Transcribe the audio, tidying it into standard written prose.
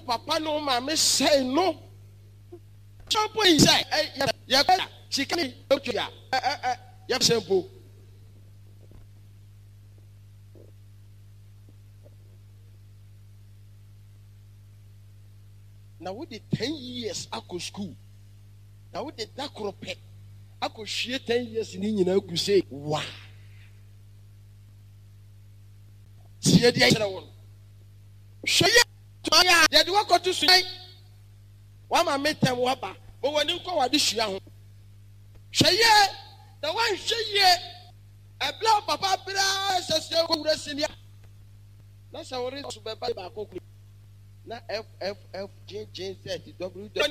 papa no mama say no. Chop is say ya she can ya simple. Now with the 10 years I go school. Now with the dark rope, I could share 10 years in Indian. I could say, wow. See the other one. Show you. You do what to say. One man made them wabba, but when you call this young, show you the one show you a blow papa brass as you go wrestling. That's how it is to be by. Now F J 30 W.